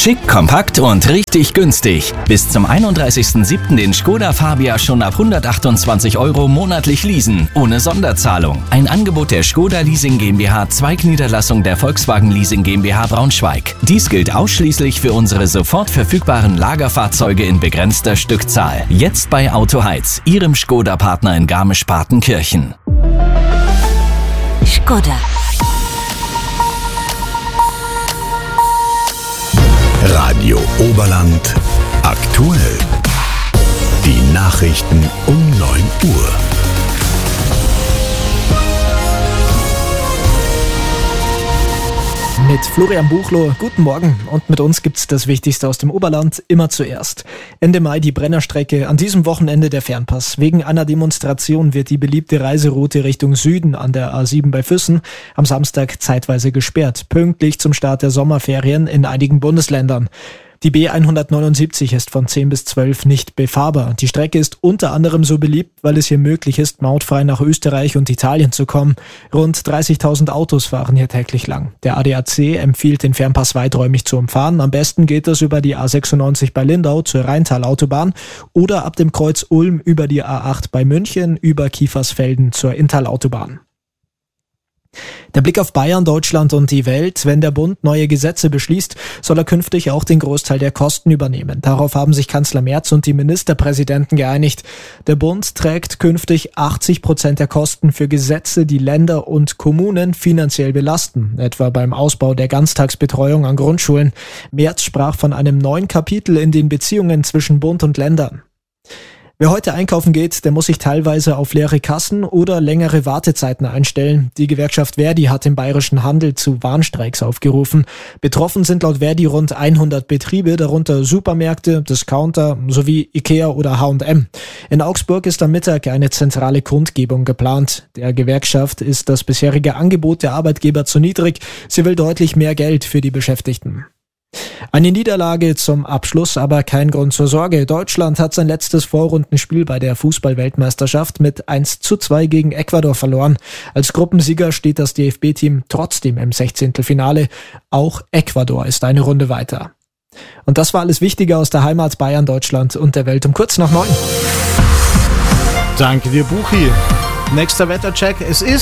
Schick, kompakt und richtig günstig. Bis zum 31.07. den Škoda Fabia schon ab 128 € monatlich leasen, ohne Sonderzahlung. Ein Angebot der Škoda Leasing GmbH, Zweigniederlassung der Volkswagen Leasing GmbH Braunschweig. Dies gilt ausschließlich für unsere sofort verfügbaren Lagerfahrzeuge in begrenzter Stückzahl. Jetzt bei Autoheiz, Ihrem Škoda-Partner in Garmisch-Partenkirchen. Škoda. Radio Oberland aktuell. Die Nachrichten um 9 Uhr. Mit Florian Buchloh, guten Morgen. Und mit uns gibt's das Wichtigste aus dem Oberland immer zuerst. Ende Mai die Brennerstrecke, an diesem Wochenende der Fernpass. Wegen einer Demonstration wird die beliebte Reiseroute Richtung Süden an der A7 bei Füssen am Samstag zeitweise gesperrt. Pünktlich zum Start der Sommerferien in einigen Bundesländern. Die B179 ist von 10 bis 12 nicht befahrbar. Die Strecke ist unter anderem so beliebt, weil es hier möglich ist, mautfrei nach Österreich und Italien zu kommen. Rund 30.000 Autos fahren hier täglich lang. Der ADAC empfiehlt, den Fernpass weiträumig zu umfahren. Am besten geht das über die A96 bei Lindau zur Rheintalautobahn oder ab dem Kreuz Ulm über die A8 bei München über Kiefersfelden zur Inntal-Autobahn. Der Blick auf Bayern, Deutschland und die Welt. Wenn der Bund neue Gesetze beschließt, soll er künftig auch den Großteil der Kosten übernehmen. Darauf haben sich Kanzler Merz und die Ministerpräsidenten geeinigt. Der Bund trägt künftig 80% der Kosten für Gesetze, die Länder und Kommunen finanziell belasten, etwa beim Ausbau der Ganztagsbetreuung an Grundschulen. Merz sprach von einem neuen Kapitel in den Beziehungen zwischen Bund und Ländern. Wer heute einkaufen geht, der muss sich teilweise auf leere Kassen oder längere Wartezeiten einstellen. Die Gewerkschaft Verdi hat im bayerischen Handel zu Warnstreiks aufgerufen. Betroffen sind laut Verdi rund 100 Betriebe, darunter Supermärkte, Discounter sowie Ikea oder H&M. In Augsburg ist am Mittag eine zentrale Kundgebung geplant. Der Gewerkschaft ist das bisherige Angebot der Arbeitgeber zu niedrig. Sie will deutlich mehr Geld für die Beschäftigten. Eine Niederlage zum Abschluss, aber kein Grund zur Sorge. Deutschland hat sein letztes Vorrundenspiel bei der Fußball-Weltmeisterschaft mit 1:2 gegen Ecuador verloren. Als Gruppensieger steht das DFB-Team trotzdem im 16. Finale. Auch Ecuador ist eine Runde weiter. Und das war alles Wichtige aus der Heimat Bayern, Deutschland und der Welt um kurz nach 9. Danke dir, Buchi. Nächster Wettercheck.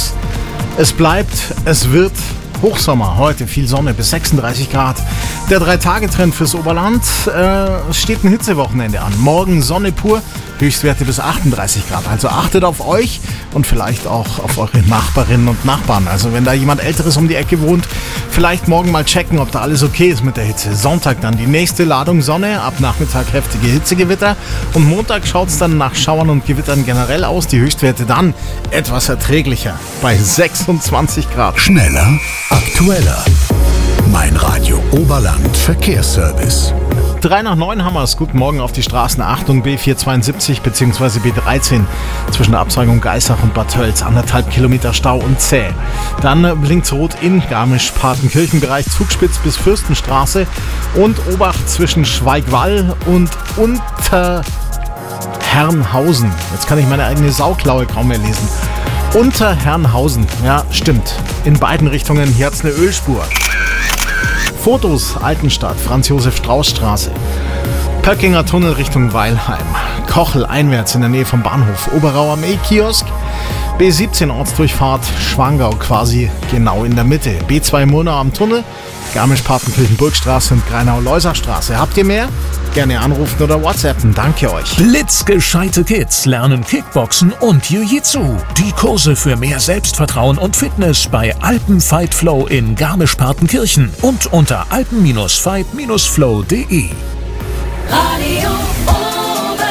Es bleibt, es wird Hochsommer, heute viel Sonne bis 36 Grad. Der 3-Tage-Trend fürs Oberland steht ein Hitzewochenende an. Morgen Sonne pur, Höchstwerte bis 38 Grad. Also achtet auf euch und vielleicht auch auf eure Nachbarinnen und Nachbarn. Also wenn da jemand Älteres um die Ecke wohnt, vielleicht morgen mal checken, ob da alles okay ist mit der Hitze. Sonntag dann die nächste Ladung Sonne, ab Nachmittag heftige Hitzegewitter. Und Montag schaut es dann nach Schauern und Gewittern generell aus. Die Höchstwerte dann etwas erträglicher bei 26 Grad. Schneller, aktueller. Mein Radio Oberland Verkehrsservice. 3 nach 9 haben wir es. Guten Morgen auf die Straßen. Achtung, B472 bzw. B13 zwischen der Abzweigung Geissach und Bad Tölz. 1,5 Kilometer Stau und zäh. Dann blinkt rot in Garmisch-Partenkirchen-Bereich Zugspitz bis Fürstenstraße und Obacht zwischen Schweigwall und Unterherrenhausen. Jetzt kann ich meine eigene Sauklaue kaum mehr lesen. Unterherrenhausen, ja, stimmt. In beiden Richtungen, hier hat's eine Ölspur. Fotos, Altenstadt, Franz-Josef-Strauß-Straße. Pöckinger Tunnel Richtung Weilheim. Kochel einwärts in der Nähe vom Bahnhof. Oberau am E-Kiosk. B17 Ortsdurchfahrt Schwangau quasi genau in der Mitte. B2 Murnau am Tunnel. Garmisch-Partenkirchen-Burgstraße und Greinau-Leusachstraße. Habt ihr mehr? Gerne anrufen oder WhatsAppen. Danke euch. Blitzgescheite Kids lernen Kickboxen und Jiu-Jitsu. Die Kurse für mehr Selbstvertrauen und Fitness bei Alpen Fight Flow in Garmisch-Partenkirchen und unter alpen-fight-flow.de. Radio Oberland.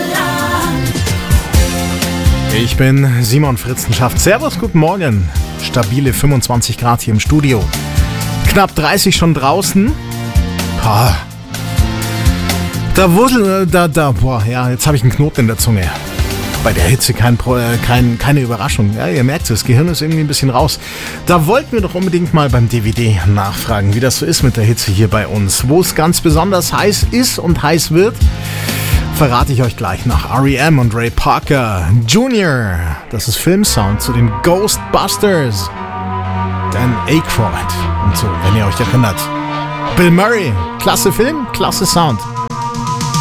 Ich bin Simon Fritzenschaft. Servus, guten Morgen. Stabile 25 Grad hier im Studio. Knapp 30 schon draußen. Jetzt habe ich einen Knoten in der Zunge. Bei der Hitze keine Überraschung. Ja, ihr merkt es, das Gehirn ist irgendwie ein bisschen raus. Da wollten wir doch unbedingt mal beim DVD nachfragen, wie das so ist mit der Hitze hier bei uns. Wo es ganz besonders heiß ist und heiß wird, verrate ich euch gleich nach R.E.M. und Ray Parker Jr. Das ist Filmsound zu den Ghostbusters. Dan Aykroyd und so, wenn ihr euch erinnert. Bill Murray, klasse Film, klasse Sound.